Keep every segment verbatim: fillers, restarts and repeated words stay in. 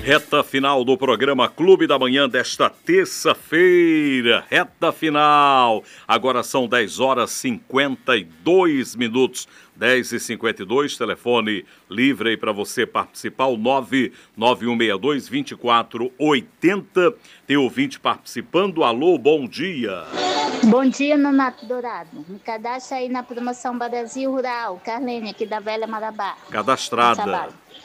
Reta final do programa Clube da Manhã desta terça-feira. Reta final. Agora são dez horas e cinquenta e dois minutos. dez e cinquenta e dois, telefone livre aí para você participar, o nove nove um seis dois, dois quatro oito zero. Tem ouvinte participando. Alô, bom dia. Bom dia, Nonato Dourado. Me cadastra aí na promoção Brasil Rural. Carlene, aqui da Velha Marabá. Cadastrada.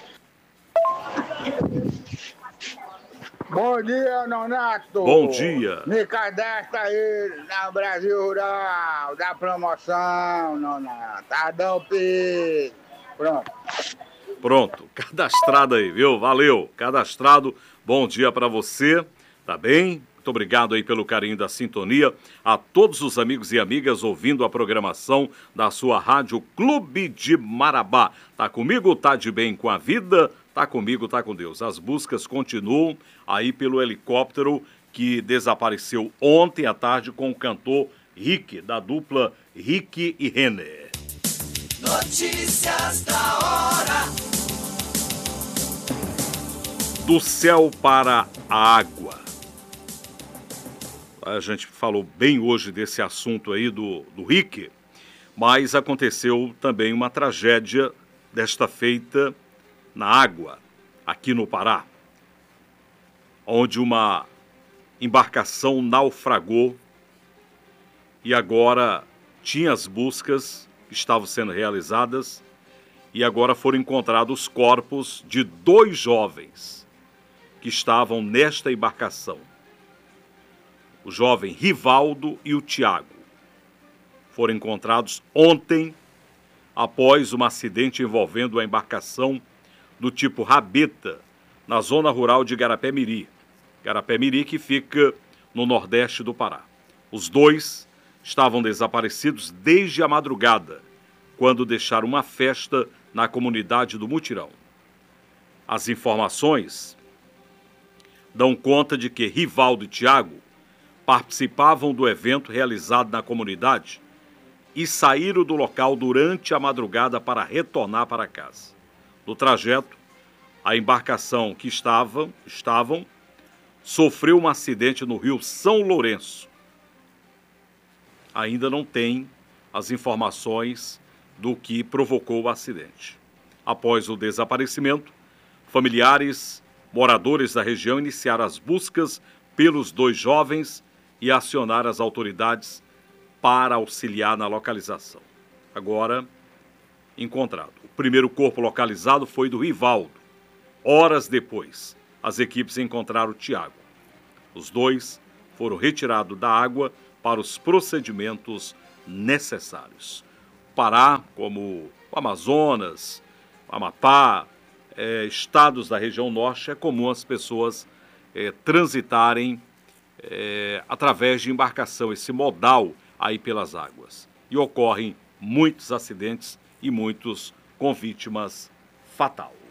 Bom dia, Nonato. Bom dia. Me cadastra aí na Brasil Rural, da promoção, Nonato. Tadão P. Pronto. Pronto, cadastrado aí, viu? Valeu, cadastrado. Bom dia para você, tá bem? Muito obrigado aí pelo carinho da sintonia. A todos os amigos e amigas ouvindo a programação da sua rádio Clube de Marabá. Tá comigo? Tá de bem com a vida? Tá comigo, tá com Deus. As buscas continuam aí pelo helicóptero que desapareceu ontem à tarde com o cantor Rick, da dupla Rick e Renner. Notícias da hora. Do céu para a água. A gente falou bem hoje desse assunto aí do, do Rick, mas aconteceu também uma tragédia desta feita na água, aqui no Pará, onde uma embarcação naufragou e agora tinha as buscas que estavam sendo realizadas e agora foram encontrados os corpos de dois jovens que estavam nesta embarcação. O jovem Rivaldo e o Tiago foram encontrados ontem após um acidente envolvendo a embarcação do tipo rabeta, na zona rural de Garapé-Miri. Garapé-Miri, que fica no nordeste do Pará. Os dois estavam desaparecidos desde a madrugada, quando deixaram uma festa na comunidade do Mutirão. As informações dão conta de que Rivaldo e Tiago participavam do evento realizado na comunidade e saíram do local durante a madrugada para retornar para casa. No trajeto, a embarcação que estava, estavam sofreu um acidente no rio São Lourenço. Ainda não tem as informações do que provocou o acidente. Após o desaparecimento, familiares, moradores da região iniciaram as buscas pelos dois jovens e acionaram as autoridades para auxiliar na localização. Agora, encontrado. O primeiro corpo localizado foi do Rivaldo. Horas depois, as equipes encontraram o Tiago. Os dois foram retirados da água para os procedimentos necessários. O Pará, como o Amazonas, o Amapá, é, estados da região norte, é comum as pessoas é, transitarem é, através de embarcação, esse modal aí pelas águas. E ocorrem muitos acidentes e muitos com vítimas fatais.